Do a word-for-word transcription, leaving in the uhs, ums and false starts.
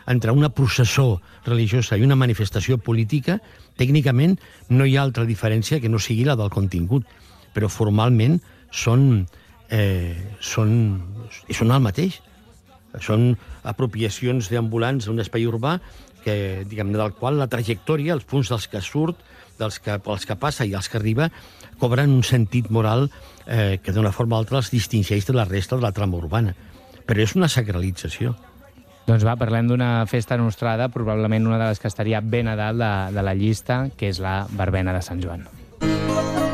entre una processó religiosa i una manifestació política, tècnicament no hi ha altra diferència que no sigui la del contingut, però formalment són, eh, són, són el mateix. Són apropiacions d'ambulants d'un espai urbà que, diguem, del qual la trajectòria, els punts dels que surt, dels que, pels que passa i els que arriba, cobren un sentit moral eh, que d'una forma o altra els distingeix de la resta de la trama urbana. Però és una sacralització. Doncs va, parlem d'una festa nostrada, probablement una de les que estaria ben a dalt de, de la llista, que és la verbena de Sant Joan.